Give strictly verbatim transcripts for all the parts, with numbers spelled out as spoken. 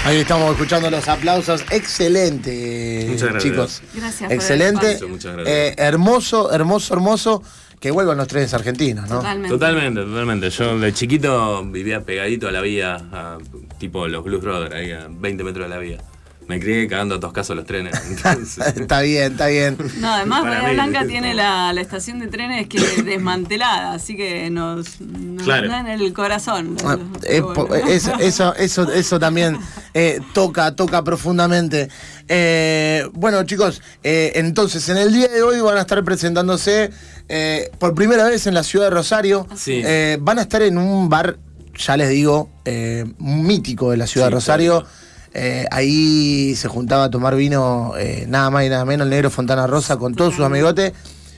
Ahí estamos escuchando los aplausos. Excelente, muchas gracias, chicos. Gracias. Excelente. Por muchas gracias. Eh, hermoso, hermoso, hermoso. Que vuelvan los trenes argentinos, ¿no? Totalmente. Totalmente, totalmente. Yo de chiquito vivía pegadito a la vía, a, tipo los Blues Brothers, ahí a veinte metros de la vía. Me crié cagando a toscazos los trenes. Entonces... Está bien, está bien. No, además Para Bahía mí, Blanca es tiene como- la, la estación de trenes que es desmantelada, así que nos, nos Claro. da en el corazón. Ah, eh, po- Bueno. eso, eso, eso, eso también eh, toca, toca profundamente. Eh, bueno, chicos, eh, entonces en el día de hoy van a estar presentándose eh, por primera vez en la ciudad de Rosario. Sí. Eh, van a estar en un bar, ya les digo, eh, mítico de la ciudad Sí, de Rosario. claro. Eh, ahí se juntaba a tomar vino eh, nada más y nada menos el Negro Fontana Rosa con todos sus amigotes.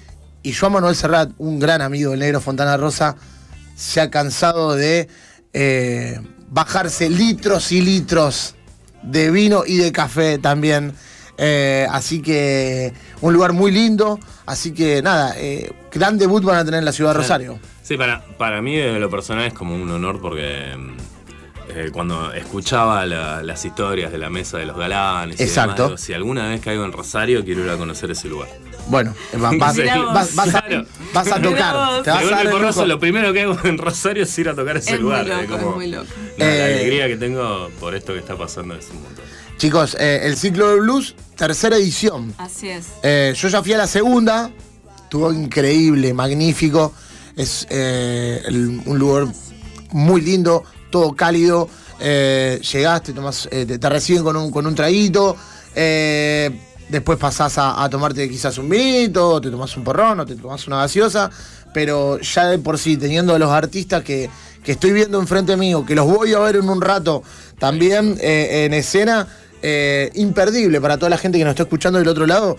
Y Joan Manuel Serrat, un gran amigo del Negro Fontana Rosa, se ha cansado de eh, bajarse litros y litros de vino y de café también. Eh, así que un lugar muy lindo. Así que nada, eh, gran debut van a tener en la ciudad de Rosario. Sí, para, para mí de lo personal es como un honor porque eh, cuando escuchaba la, las historias de la mesa de los galanes, y Exacto. demás, digo, si alguna vez caigo en Rosario quiero ir a conocer ese lugar. Bueno, va- vas, Mirá vos. vas- vas a, Claro. vas a Mirá tocar. vos. Te vas De a dar golpe el porrazo, lujo. lo primero que hago en Rosario es ir a tocar ese Es muy lugar. loco, eh, como- es muy loco. No, la Eh, alegría que tengo por esto que está pasando es un montón. Chicos, eh, el ciclo de blues, tercera edición. Así es. Eh, yo ya fui a la segunda, estuvo increíble, magnífico. Es eh, el- un lugar muy lindo, todo cálido. Eh, llegaste, tomás, eh, te, te reciben con un, con un traguito. Eh, después pasás a, a tomarte quizás un vinito, te tomás un porrón o te tomás una gaseosa. Pero ya de por sí, teniendo a los artistas que, que estoy viendo enfrente mío, que los voy a ver en un rato también eh, en escena, eh, imperdible para toda la gente que nos está escuchando del otro lado.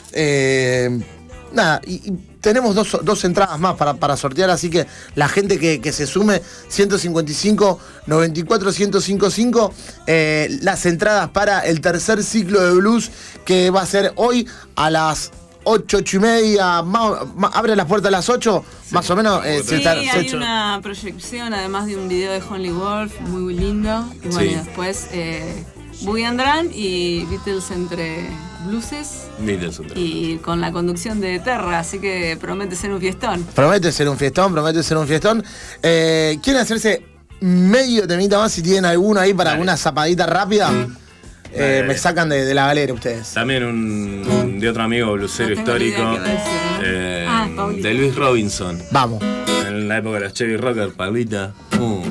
Eh, nada, y, y tenemos dos, dos entradas más para, para sortear, así que la gente que, que se sume, ciento cincuenta y cinco, noventa y cuatro, ciento cincuenta y cinco, eh, las entradas para el tercer ciclo de blues que va a ser hoy a las ocho, ocho y media, más, más- abre las puertas a las ocho, sí, más o menos. Eh, Sí, se está- hay se- una proyección, además de un video de Honey Wolf, muy lindo. Y bueno, Sí. y después eh, Boogie and Run y Beatles entre blueses Beatles otra vez. y con la conducción de Terra, así que promete ser un fiestón. Promete ser un fiestón, promete ser un fiestón. Eh, ¿Quieren hacerse medio temita más si tienen alguno ahí para Dale. alguna zapadita rápida? Eh, Dale, dale. me sacan de, de la galera ustedes. También un, un- de otro amigo blusero No tengo ni idea histórico, qué va a decir, ¿eh? eh, Ah, Paulita. de Luis Robinson. Vamos. En la época de los Chevy Rocker, Paulita. Uh.